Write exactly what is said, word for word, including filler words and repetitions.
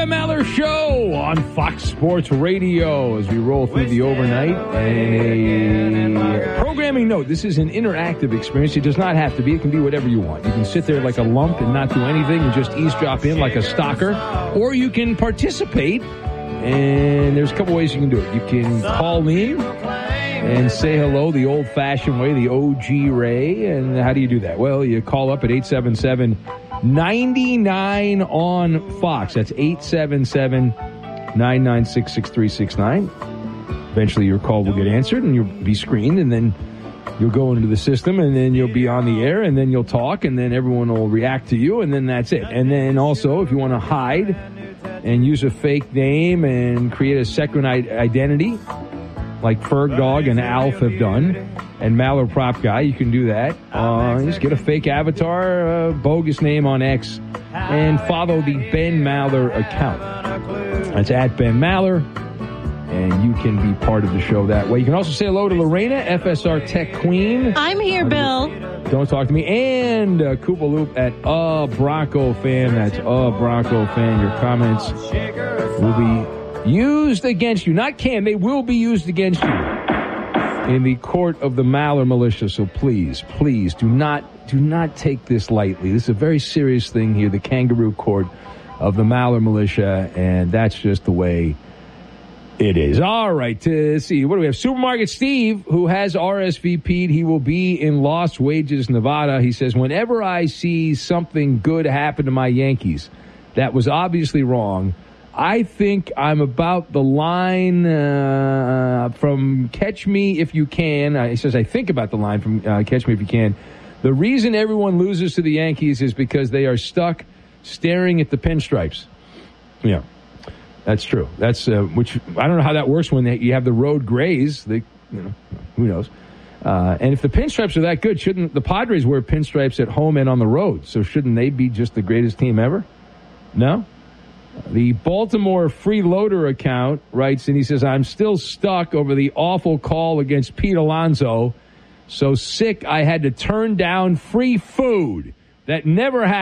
Ben Maller Show on Fox Sports Radio as we roll through the overnight. And a programming note, this is an interactive experience. It does not have to be. It can be whatever you want. You can sit there like a lump and not do anything and just eavesdrop in like a stalker. Or you can participate, and there's a couple ways you can do it. You can call in and say hello the old-fashioned way, the O G Ray. And how do you do that? Well, you call up at eight seven seven, nine nine on Fox. That's eight seven seven, nine nine six, six three six nine. Eventually your call will get answered, and you'll be screened, and then you'll go into the system, and then you'll be on the air, and then you'll talk, and then everyone will react to you, and then that's it. And then also, if you want to hide and use a fake name and create a second identity, like Ferg Dog and Alf have done, and Maller Prop Guy, you can do that. Uh, just get a fake avatar, uh, bogus name on X, and follow the Ben Maller account. That's at Ben Maller, and you can be part of the show that way. You can also say hello to Lorena, F S R Tech Queen. I'm here, Bill. Don't talk to me. And uh, Koopa Loop at a Bronco Fan. That's a Bronco Fan. Your comments will be used against you. Not can, they will be used against you in the court of the Maller militia. So please, please do not, do not take this lightly. This is a very serious thing here, the kangaroo court of the Maller militia, and that's just the way it is. All right, to see, what do we have? Supermarket Steve, who has R S V P'd. He will be in Lost Wages, Nevada. He says, whenever I see something good happen to my Yankees that was obviously wrong, I think I'm about the line uh, from Catch Me If You Can. Uh, he says, I think about the line from uh, Catch Me If You Can. The reason everyone loses to the Yankees is because they are stuck staring at the pinstripes. Yeah, that's true. That's uh, which I don't know how that works when they, you have the road grays. They, you know, who knows? Uh, and if the pinstripes are that good, shouldn't the Padres wear pinstripes at home and on the road? So shouldn't they be just the greatest team ever? No? The Baltimore Freeloader account writes, and he says, I'm still stuck over the awful call against Pete Alonso. So sick I had to turn down free food. That never happened.